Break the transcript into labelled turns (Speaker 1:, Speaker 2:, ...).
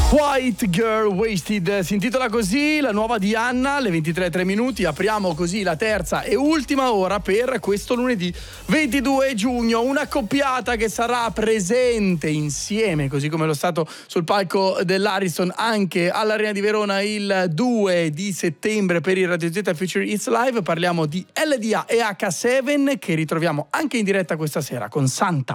Speaker 1: White Girl Wasted si intitola così la nuova di Anna, alle 23:03. Apriamo così la terza e ultima ora per questo lunedì 22 giugno. Una coppiata che sarà presente insieme, così come lo stato sul palco dell'Ariston, anche all'Arena di Verona il 2 di settembre per il Radio Z Future It's Live. Parliamo di LDA e H7 che ritroviamo anche in diretta questa sera con Santa.